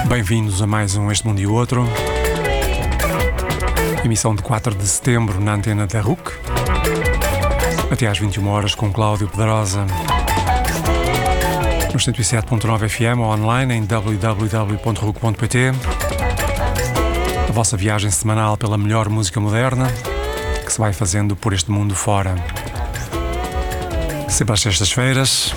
Bem-vindos a mais um Este Mundo e Outro. Emissão de 4 de setembro na antena da RUC. Até às 21 horas com Cláudio Pedrosa. Nos 107.9 FM ou online em www.ruc.pt. A vossa viagem semanal pela melhor música moderna que se vai fazendo por este mundo fora. Sempre às sextas-feiras,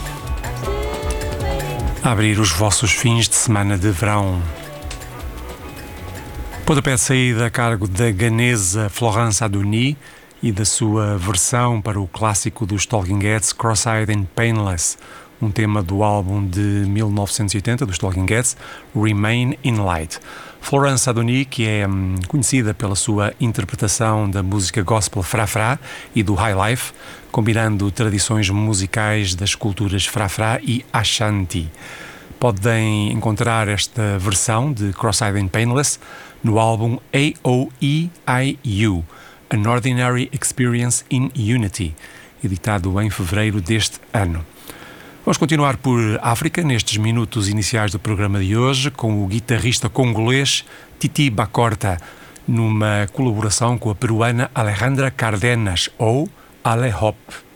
a abrir os vossos fins de semana de verão. Pontapé de saída a cargo da ganesa Florence Adoni e da sua versão para o clássico dos Talking Heads, Cross-Eyed and Painless, um tema do álbum de 1980 dos Talking Heads, Remain in Light. Florence Adoni, que é conhecida pela sua interpretação da música gospel Fra-Fra e do High Life, combinando tradições musicais das culturas Fra-Fra e Ashanti. Podem encontrar esta versão de Cross-Eyed and Painless no álbum AOEIU, An Ordinary Experience in Unity, editado em fevereiro deste ano. Vamos continuar por África nestes minutos iniciais do programa de hoje com o guitarrista congolês Titi Bakorta, numa colaboração com a peruana Alejandra Cardenas, ou Ale Hop.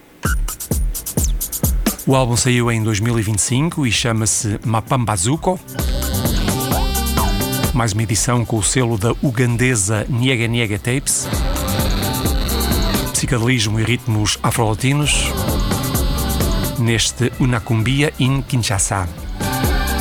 O álbum saiu em 2025 e chama-se Mapambazuko. Mais uma edição com o selo da ugandesa Niega Niega Tapes. Psicadelismo e ritmos afro-latinos neste Una Cumbia in Kinshasa.